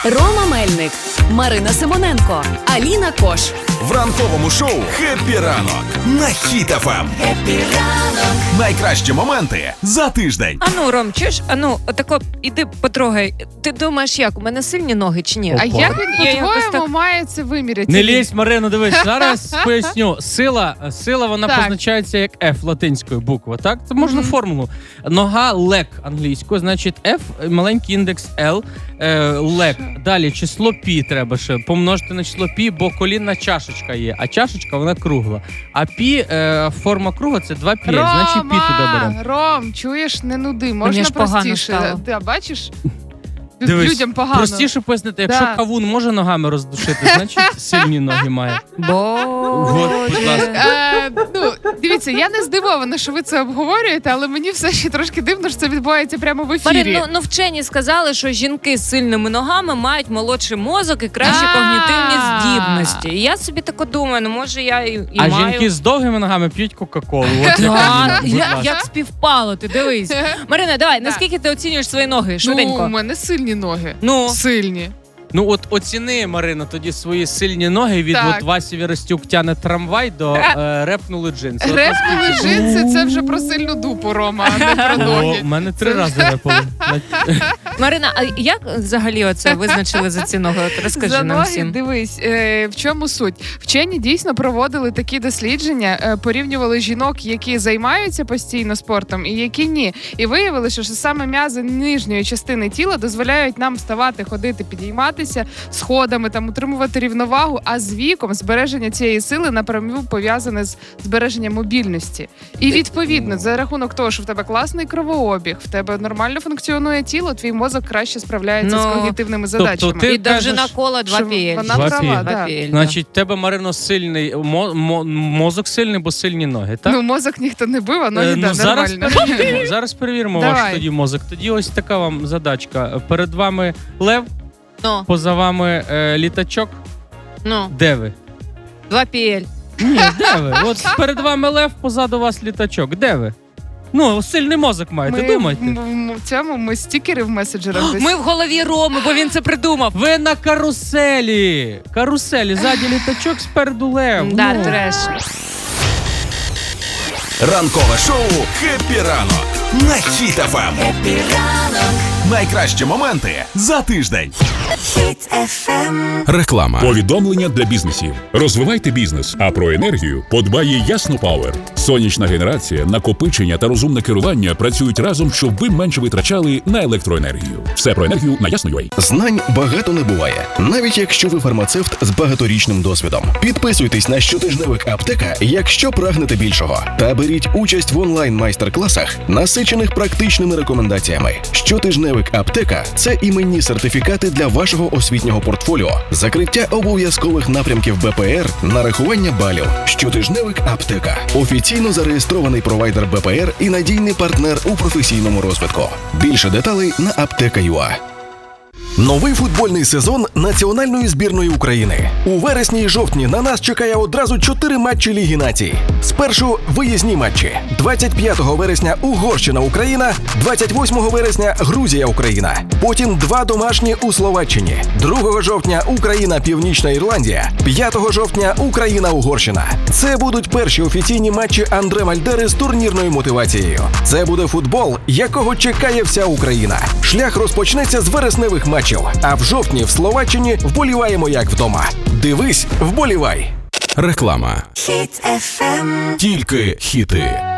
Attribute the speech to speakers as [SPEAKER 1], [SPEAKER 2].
[SPEAKER 1] Рома Мельник, Марина Симоненко, Аліна Кош.
[SPEAKER 2] В ранковому шоу «Хеппі ранок» на Хіт FM. «Хеппі ранок». Найкращі моменти за тиждень.
[SPEAKER 3] Ану, Ром, чуєш? Ану, отако, іди потрогай. Ти думаєш, як? У мене сильні ноги чи ні?
[SPEAKER 4] А як він, по-твоєму, має це виміряти?
[SPEAKER 5] Не лізь, Марина, дивись, зараз поясню. Сила, вона
[SPEAKER 4] Так.
[SPEAKER 5] позначається як F латинською буква, так? Це можна формулу. Нога лек англійською, значить F, маленький індекс L, лек. Далі число пі треба ще помножити на число пі, бо колінна чашечка є, а чашечка вона кругла. А пі, форма круга, це 2 пі, значить пі туди беремо.
[SPEAKER 4] Ром, чуєш, не нуди, можна
[SPEAKER 3] ж погано
[SPEAKER 4] простіше.
[SPEAKER 3] стало.
[SPEAKER 4] Ти бачиш?
[SPEAKER 5] Дивись,
[SPEAKER 4] Людям погано.
[SPEAKER 5] простіше пояснити, якщо кавун може ногами роздушити, значить сильні ноги має. Вот, будь ласка.
[SPEAKER 4] Дивіться, я не здивована, що ви це обговорюєте, але мені все ще трошки дивно, що це відбувається прямо в ефірі.
[SPEAKER 3] Марин, ну вчені сказали, що жінки з сильними ногами мають молодший мозок і кращі когнітивні здібності. І я собі тако думаю, ну може я і
[SPEAKER 5] А
[SPEAKER 3] маю.
[SPEAKER 5] жінки з довгими ногами п'ють Кока-Колу. От
[SPEAKER 3] Як співпало, ти дивись. Марина, давай, наскільки ти оцінюєш свої ноги? Швиденько.
[SPEAKER 4] Ну, у мене сильні ноги.
[SPEAKER 3] Ну.
[SPEAKER 4] Сильні.
[SPEAKER 5] Ну от оціни, Марина, тоді свої сильні ноги від
[SPEAKER 4] Так.
[SPEAKER 5] от Васі Вірастюк тягне трамвай до репнули джинси. От
[SPEAKER 4] Репнули
[SPEAKER 5] наскільки?
[SPEAKER 4] джинси – це вже про сильну дупу, Рома, а не про
[SPEAKER 5] О,
[SPEAKER 4] ноги.
[SPEAKER 5] в мене 3 рази репали.
[SPEAKER 3] Марина, а як взагалі оце визначили за ці ноги? От розкажи
[SPEAKER 4] За
[SPEAKER 3] нам
[SPEAKER 4] ноги,
[SPEAKER 3] всім.
[SPEAKER 4] дивись, в чому суть? Вчені дійсно проводили такі дослідження, порівнювали жінок, які займаються постійно спортом і які ні. І виявили, що саме м'язи нижньої частини тіла дозволяють нам вставати, ходити, підійматися сходами, там, утримувати рівновагу, а з віком збереження цієї сили напряму пов'язане з збереженням мобільності. І відповідно, за рахунок того, що в тебе класний кровообіг, в тебе нормально функціонує тіло, твій мозок краще справляється з когнітивними задачами.
[SPEAKER 5] ти
[SPEAKER 3] І довжина
[SPEAKER 5] кажеш,
[SPEAKER 3] кола 2 пі.
[SPEAKER 4] вона
[SPEAKER 5] 2
[SPEAKER 4] права,
[SPEAKER 5] пі.
[SPEAKER 4] да.
[SPEAKER 5] Значить, в тебе, Марино, сильний мозок сильний, бо сильні ноги, так?
[SPEAKER 4] Ну, мозок ніхто не бив, а ноги, да,
[SPEAKER 5] зараз
[SPEAKER 4] нормально.
[SPEAKER 5] перевіримо, зараз перевіримо ваш
[SPEAKER 4] Давай.
[SPEAKER 5] тоді мозок. Тоді ось така вам задачка. Перед вами лев,
[SPEAKER 3] Ну,
[SPEAKER 5] поза вами літачок.
[SPEAKER 3] ну,
[SPEAKER 5] Де ви?
[SPEAKER 3] 2 пі.
[SPEAKER 5] Ні, де ви? От перед вами лев, позаду вас літачок. Де ви? Ну, сильний мозок маєте, думайте.
[SPEAKER 4] Ми стікери в меседжерах десь.
[SPEAKER 3] Ми в голові Роми, бо він це придумав.
[SPEAKER 5] Ви на каруселі. Каруселі, ззаді літачок, спереду лев.
[SPEAKER 3] Да,
[SPEAKER 5] Ну.
[SPEAKER 3] треш.
[SPEAKER 2] Ранкове шоу «Хеппі ранок» на Хіт FM. «Хеппі ранок». Найкращі моменти за тиждень. Хіт FM. Реклама.
[SPEAKER 6] Повідомлення для бізнесів. Розвивайте бізнес, а про енергію подбає Ясно Пауер. Сонячна генерація, накопичення та розумне керування працюють разом, щоб ви менше витрачали на електроенергію. Все про енергію на Ясно.ua.
[SPEAKER 7] Знань багато не буває, навіть якщо ви фармацевт з багаторічним досвідом. Підписуйтесь на щотижневик Аптека, якщо прагнете більшого. Та беріть участь в онлайн-майстер-класах, насичених практичними рекомендаціями. Щотижневик Аптека – це іменні сертифікати для вашого освітнього портфоліо, закриття обов'язкових напрямків БПР, нарахування балів. Щотижневик Аптека – офіційно зареєстрований провайдер БПР і надійний партнер у професійному розвитку. Більше деталей на apteka.ua. Новий футбольний сезон національної збірної України. У вересні і жовтні на нас чекає одразу 4 матчі Ліги націй. Спершу виїзні матчі. 25 вересня Угорщина-Україна, 28 вересня Грузія-Україна. Потім 2 домашні у Словаччині. 2 жовтня Україна-Північна Ірландія. 5 жовтня Україна-Угорщина. Це будуть перші офіційні матчі Андре Мальдери з турнірною мотивацією. Це буде футбол, якого чекає вся Україна. Шлях розпочнеться з вересневих матчів. А в жовтні в Словаччині вболіваємо як вдома. Дивись, вболівай.
[SPEAKER 2] Реклама. Хіт FM. Тільки хіти.